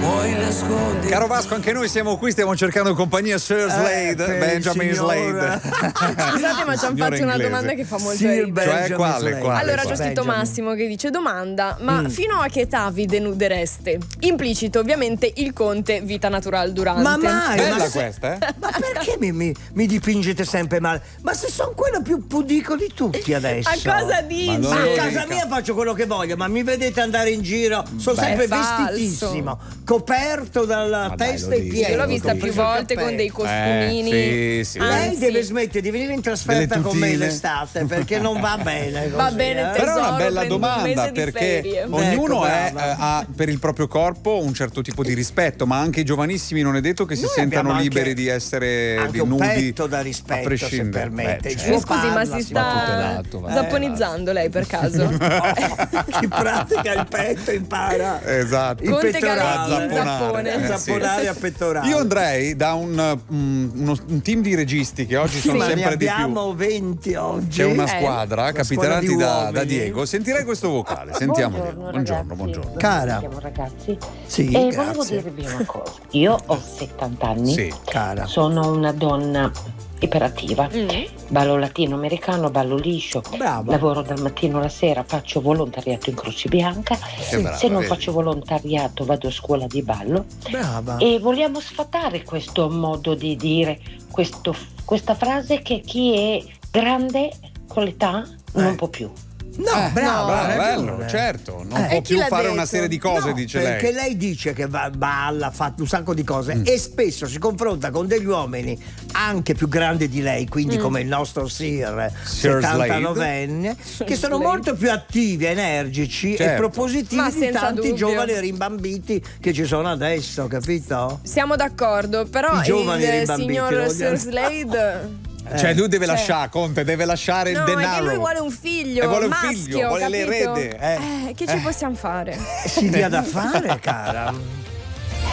Caro Vasco, anche noi siamo qui, stiamo cercando compagnia. Sir Slade, Benjamin Slade. Scusate, ma ci hanno fatto una domanda che fa molto ridere. Cioè, quale? Allora, c'è scritto Massimo che dice: domanda, ma fino a che età vi denudereste? Implicito, ovviamente, il conte vita natural durante. Ma mai! Bella questa, eh? Ma perché mi dipingete sempre male? Ma se sono quello più pudico di tutti adesso. A cosa dici? Ma a casa mia faccio quello che voglio, ma mi vedete andare in giro, sono sempre vestitissimo, coperto dalla testa e piedi. Io l'ho vista più volte con dei costumini. Sì. Lei deve smettere di venire in trasferta con me l'estate, perché non va bene così. Va bene, Però è una bella prendo un domanda, mese di perché ferie. ognuno Ecco, ha per il proprio corpo un certo tipo di rispetto, ma anche i giovanissimi non è detto che si Noi sentano abbiamo liberi anche- di essere anche di un nudi petto da a rispetto, se prescindere. permette. Certo. Mi scusi, ma parla, si si sta tutelato, zapponizzando lei per caso? Chi pratica il petto impara Esatto. il Conte pettorale, Galetti, zappone. zapponare a pettorale. Io andrei da un team di registi che oggi sono ma ne sempre di più. abbiamo 20 oggi. C'è una squadra capitanati squadra di da uomini. Diego. Sentirei questo vocale. Sentiamo. Buongiorno. Cara. Siamo ragazzi. Sì, E grazie. volevo dirvi una cosa. Io ho 70 anni. Sì. Cara. Sono una donna iperattiva. Ballo latinoamericano, ballo liscio. Brava. Lavoro dal mattino alla sera, faccio volontariato in Croce Bianca. brava, Se non vedi. faccio volontariato vado a scuola di ballo. Brava. E vogliamo sfatare questo modo di dire, questa frase che chi è grande con l'età non può più. No, brava, hai bello, ragione. certo. Non E può chi più l'ha fare detto? una serie di cose, No, dice perché lei. lei dice che balla, fa un sacco di cose e spesso si confronta con degli uomini anche più grandi di lei, quindi come il nostro Sir Sir 79enne, che sono Slade. molto più attivi, energici e Certo. propositivi Ma di senza tanti dubbio. giovani rimbambiti che ci sono adesso, capito? Siamo d'accordo, però I giovani il rimbambiti, signor lo Sir vogliamo- Slade Cioè, lui deve lasciare, Conte, deve lasciare il no, è che denaro. lui vuole un figlio, E vuole un maschio, figlio, vuole capito? l'erede. Che ci possiamo fare? Si dia da fare, cara.